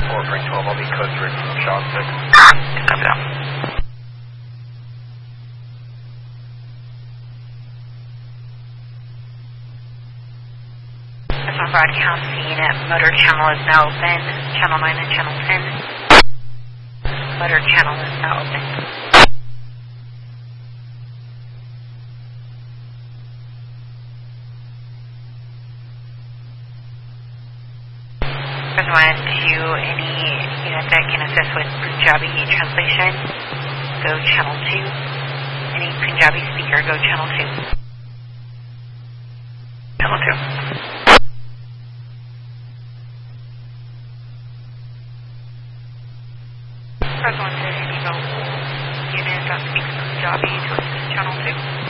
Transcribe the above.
Bring 12, I'll be code 3 from Sean 6. Copy that. This one broadcast scene at motor channel is now open. Channel 9 and channel 10. Motor channel is now open. Press 1 to any unit that can assist with Punjabi translation. Go channel 2. Any Punjabi speaker, go channel 2. Channel 2. Press 1 to any available unit that speaks Punjabi to assist channel 2.